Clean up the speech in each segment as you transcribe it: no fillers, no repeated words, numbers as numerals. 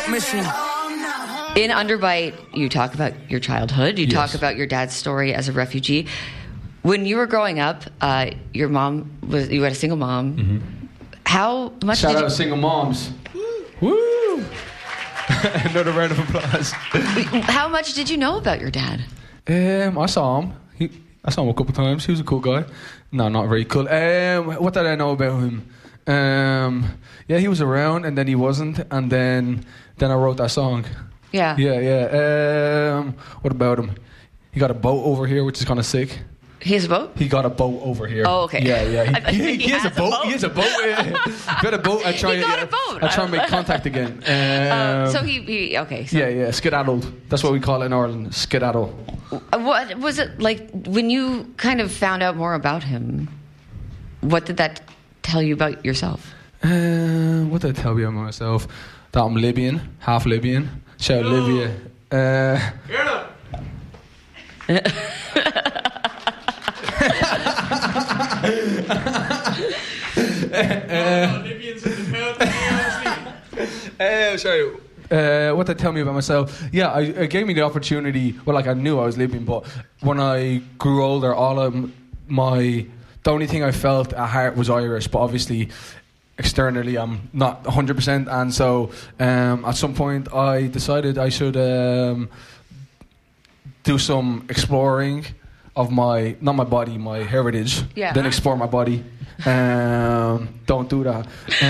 mission. In Underbite, you talk about your childhood. You talk about your dad's story as a refugee. When you were growing up, your mom you had a single mom. Mm-hmm. How much Shout did out single moms. Woo! Another round of applause. How much did you know about your dad? I saw him. I saw him a couple of times. He was a cool guy. No, not very cool. What did I know about him? Yeah, he was around, and then he wasn't, and then I wrote that song. Yeah. What about him? He got a boat over here, which is kind of sick. He has a boat? He got a boat over here. Oh, okay. Yeah. He has a boat. He has a boat. Got a boat. I try and make contact again. So he okay. So. Yeah. Skedaddled. That's what we call it in Ireland. Skedaddle. What was it like when you kind of found out more about him? What did that tell you about yourself? What did I tell you about myself? That I'm Libyan, half Libyan. Shout out Libya. Sorry. What did they tell me about myself? Yeah, it gave me the opportunity. Well, like I knew I was Libyan, but when I grew older, the only thing I felt at heart was Irish. But obviously, externally, I'm not 100%. And so, at some point, I decided I should do some exploring of my heritage. Yeah. Then explore my body. Don't do that.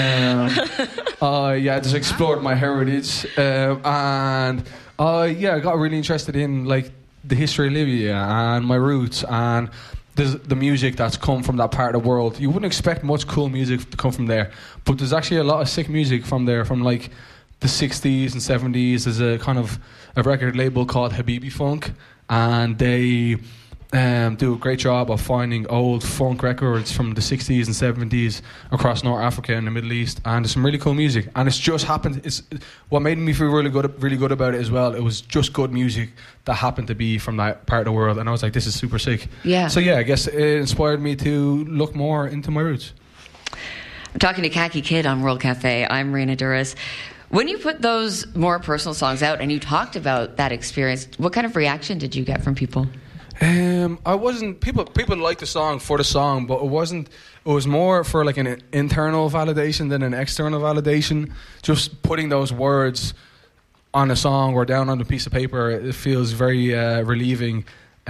I just explored my heritage, and I got really interested in like the history of Libya and my roots and the music that's come from that part of the world. You wouldn't expect much cool music to come from there, but there's actually a lot of sick music from there, from like the 60s and 70s. There's a kind of a record label called Habibi Funk, and they do a great job of finding old funk records from the 60s and 70s across North Africa and the Middle East, and there's some really cool music. And it's just happened. It's what made me feel really good about it as well. It was just good music that happened to be from that part of the world, and I was like, this is super sick. Yeah. So yeah, I guess it inspired me to look more into my roots. I'm talking to Khaki Kid on World Cafe. I'm Raina Duras. When you put those more personal songs out and you talked about that experience, what kind of reaction did you get from people? I wasn't. People liked the song for the song, but it wasn't. It was more for like an internal validation than an external validation. Just putting those words on a song or down on a piece of paper, it feels very relieving.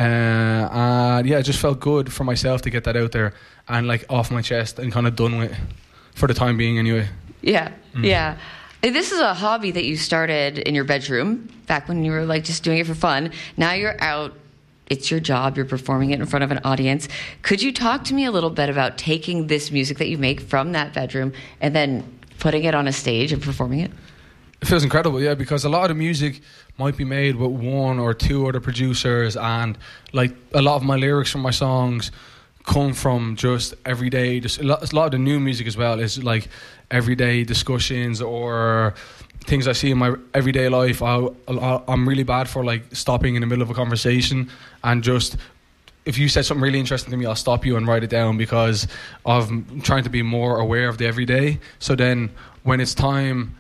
And yeah, it just felt good for myself to get that out there and like off my chest and kind of done with, for the time being anyway. Yeah, yeah. This is a hobby that you started in your bedroom back when you were like just doing it for fun. Now you're out. It's your job. You're performing it in front of an audience. Could you talk to me a little bit about taking this music that you make from that bedroom and then putting it on a stage and performing it? It feels incredible, yeah, because a lot of the music might be made with one or two other producers, and like a lot of my lyrics from my songs come from just everyday. Just a lot of the new music as well is like everyday discussions or things I see in my everyday life. I'm really bad for like stopping in the middle of a conversation and just, if you said something really interesting to me, I'll stop you and write it down because I'm trying to be more aware of the everyday. So then when it's time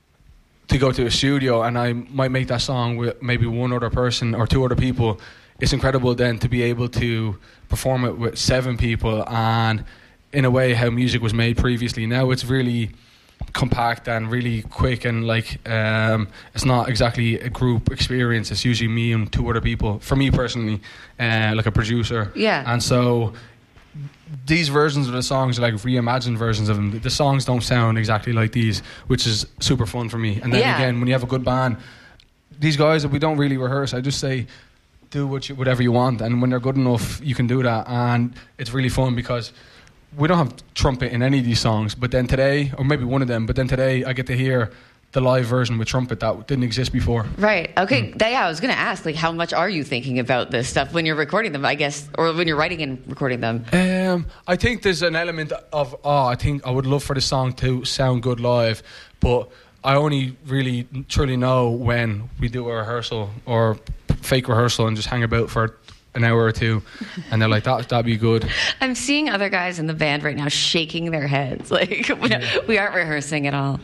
to go to a studio and I might make that song with maybe one other person or two other people, it's incredible then to be able to perform it with 7 people, and in a way how music was made previously. Now it's really compact and really quick, and like it's not exactly a group experience. It's usually me and 2 other people, for me personally, like a producer. Yeah. And so these versions of the songs are like reimagined versions of them. The songs don't sound exactly like these, which is super fun for me. And then again, when you have a good band, these guys, we don't really rehearse. I just say, do whatever you want, and when they're good enough, you can do that. And it's really fun because we don't have trumpet in any of these songs, but then today, or maybe one of them, but then today I get to hear the live version with trumpet that didn't exist before. Right. Okay. Yeah, I was going to ask, like, how much are you thinking about this stuff when you're recording them, I guess, or when you're writing and recording them? I think there's an element of, I think I would love for the song to sound good live, but I only really truly know when we do a rehearsal or fake rehearsal and just hang about for an hour or two, and they're like, that'd be good. I'm seeing other guys in the band right now shaking their heads. Like, we aren't rehearsing at all.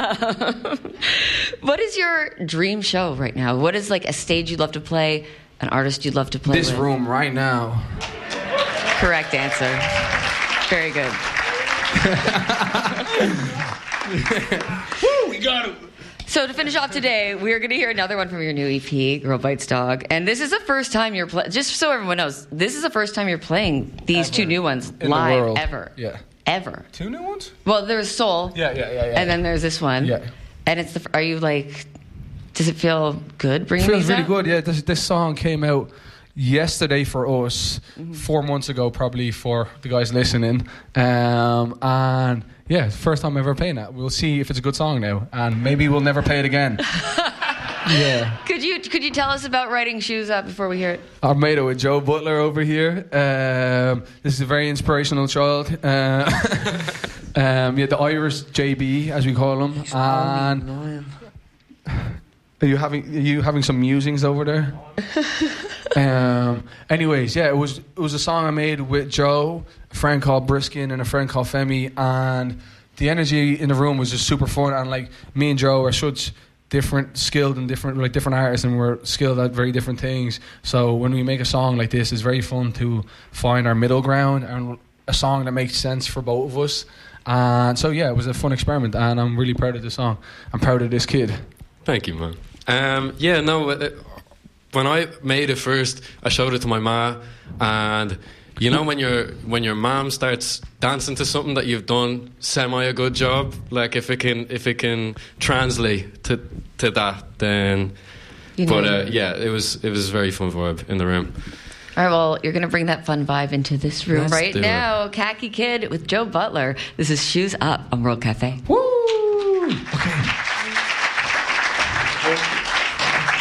What is your dream show right now? What is like a stage you'd love to play, an artist you'd love to play This with? room right now. Correct answer. Very good. Woo, we got it. So to finish off today, we're going to hear another one from your new EP, Girl Bites Dog. And this is the first time you're just so everyone knows, this is the first time you're playing these two new ones in live the world. ever. Yeah. Ever. 2 new ones? Well, there's Soul. Yeah. And then there's this one. Yeah. And it's are you like, does it feel good bringing It feels these really out? good, yeah. This song came out yesterday for us, 4 months ago probably for the guys listening. And yeah, first time ever playing that. We'll see if it's a good song now, and maybe we'll never play it again. Yeah. Could you tell us about writing Shoes Up before we hear it? I made it with Joe Butler over here. This is a very inspirational child. Yeah, the Irish JB, as we call him. And are you having some musings over there? Anyways, yeah, it was a song I made with Joe, a friend called Briskin, and a friend called Femi, and the energy in the room was just super fun. And like me and Joe are such skilled and different artists, and we're skilled at very different things. So when we make a song like this, it's very fun to find our middle ground and a song that makes sense for both of us. And so yeah, it was a fun experiment, and I'm really proud of the song. I'm proud of this kid. Thank you, man. When I made it first, I showed it to my ma, and you know when your mom starts dancing to something that you've done semi a good job, like if it can translate to that, then. Yeah, it was a very fun vibe in the room. All right, well, you're going to bring that fun vibe into this room Let's right do now. Khaki Kid with Joe Butler. This is Shoes Up on World Cafe. Woo! Okay.